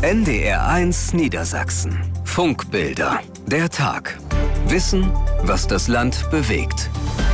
NDR1 Niedersachsen. Funkbilder. Der Tag. Wissen, was das Land bewegt.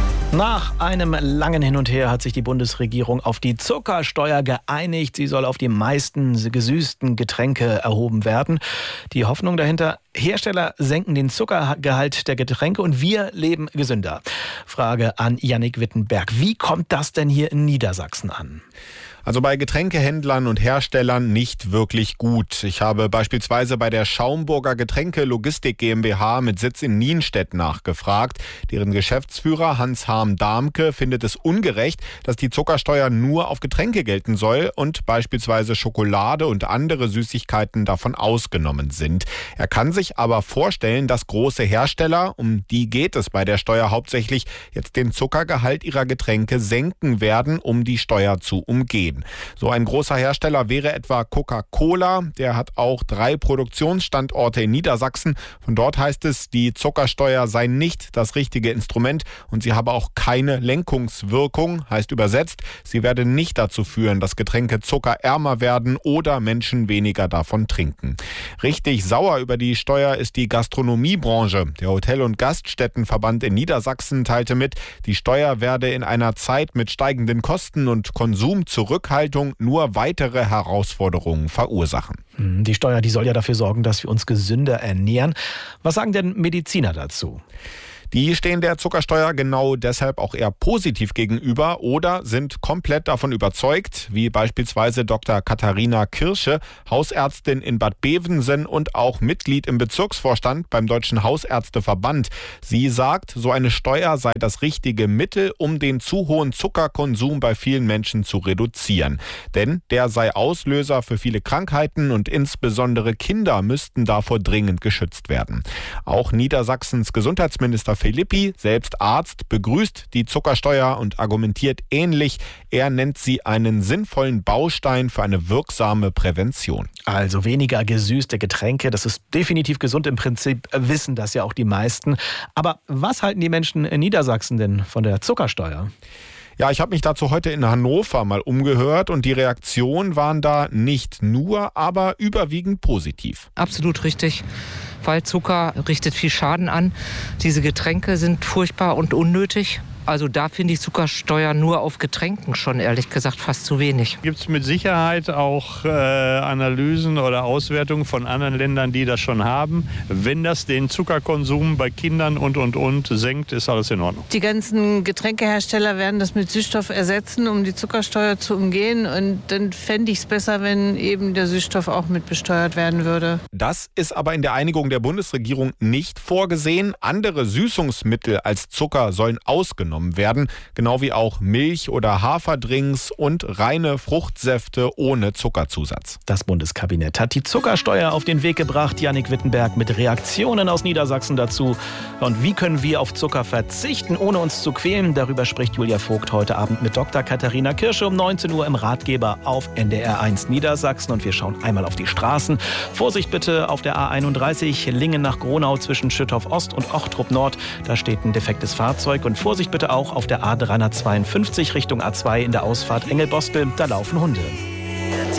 Nach einem langen Hin und Her hat sich die Bundesregierung auf die Zuckersteuer geeinigt. Sie soll auf die meisten gesüßten Getränke erhoben werden. Die Hoffnung dahinter: Hersteller senken den Zuckergehalt der Getränke und wir leben gesünder. Frage an Jannik Wittenberg. Wie kommt das denn hier in Niedersachsen an? Also bei Getränkehändlern und Herstellern nicht wirklich gut. Ich habe beispielsweise bei der Schaumburger Getränke Logistik GmbH mit Sitz in Nienstedt nachgefragt. Deren Geschäftsführer Hans-Harm-Damke findet es ungerecht, dass die Zuckersteuer nur auf Getränke gelten soll und beispielsweise Schokolade und andere Süßigkeiten davon ausgenommen sind. Er kann sich aber vorstellen, dass große Hersteller, um die geht es bei der Steuer hauptsächlich, jetzt den Zuckergehalt ihrer Getränke senken werden, um die Steuer zu umgehen. So ein großer Hersteller wäre etwa Coca-Cola. Der hat auch 3 Produktionsstandorte in Niedersachsen. Von dort heißt es, die Zuckersteuer sei nicht das richtige Instrument und sie habe auch keine Lenkungswirkung. Heißt übersetzt, sie werde nicht dazu führen, dass Getränke zuckerärmer werden oder Menschen weniger davon trinken. Richtig sauer über die Steuer ist die Gastronomiebranche. Der Hotel- und Gaststättenverband in Niedersachsen teilte mit, die Steuer werde in einer Zeit mit steigenden Kosten und Konsumzurückhaltung nur weitere Herausforderungen verursachen. Die Steuer, die soll ja dafür sorgen, dass wir uns gesünder ernähren. Was sagen denn Mediziner dazu? Die stehen der Zuckersteuer genau deshalb auch eher positiv gegenüber oder sind komplett davon überzeugt, wie beispielsweise Dr. Katharina Kirsche, Hausärztin in Bad Bevensen und auch Mitglied im Bezirksvorstand beim Deutschen Hausärzteverband. Sie sagt, so eine Steuer sei das richtige Mittel, um den zu hohen Zuckerkonsum bei vielen Menschen zu reduzieren. Denn der sei Auslöser für viele Krankheiten und insbesondere Kinder müssten davor dringend geschützt werden. Auch Niedersachsens Gesundheitsminister Philippi, selbst Arzt, begrüßt die Zuckersteuer und argumentiert ähnlich. Er nennt sie einen sinnvollen Baustein für eine wirksame Prävention. Also weniger gesüßte Getränke, das ist definitiv gesund. Im Prinzip wissen das ja auch die meisten. Aber was halten die Menschen in Niedersachsen denn von der Zuckersteuer? Ja, ich habe mich dazu heute in Hannover mal umgehört und die Reaktionen waren da nicht nur, aber überwiegend positiv. Absolut richtig, weil Zucker richtet viel Schaden an. Diese Getränke sind furchtbar und unnötig. Also da finde ich Zuckersteuer nur auf Getränken schon ehrlich gesagt fast zu wenig. Gibt es mit Sicherheit auch Analysen oder Auswertungen von anderen Ländern, die das schon haben. Wenn das den Zuckerkonsum bei Kindern und senkt, ist alles in Ordnung. Die ganzen Getränkehersteller werden das mit Süßstoff ersetzen, um die Zuckersteuer zu umgehen. Und dann fände ich es besser, wenn eben der Süßstoff auch mit besteuert werden würde. Das ist aber in der Einigung der Bundesregierung nicht vorgesehen. Andere Süßungsmittel als Zucker sollen ausgenommen werden, genau wie auch Milch- oder Haferdrinks und reine Fruchtsäfte ohne Zuckerzusatz. Das Bundeskabinett hat die Zuckersteuer auf den Weg gebracht. Jannik Wittenberg mit Reaktionen aus Niedersachsen dazu. Und wie können wir auf Zucker verzichten, ohne uns zu quälen? Darüber spricht Julia Vogt heute Abend mit Dr. Katharina Kirsche um 19 Uhr im Ratgeber auf NDR1 Niedersachsen. Und wir schauen einmal auf die Straßen. Vorsicht bitte auf der A31 Lingen nach Gronau zwischen Schüttorf Ost und Ochtrup Nord. Da steht ein defektes Fahrzeug. Und Vorsicht bitte auch auf der A352 Richtung A2 in der Ausfahrt Engelbostel. Da laufen Hunde.